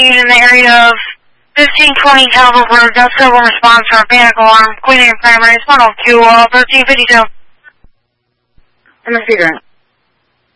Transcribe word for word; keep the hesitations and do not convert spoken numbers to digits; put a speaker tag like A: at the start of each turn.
A: need in the area of fifteen twenty Calvert Road, just civil response for a panic alarm. Queen Anne Primary, it's one oh two, uh, thirteen fifty-two.
B: I'm a figuring.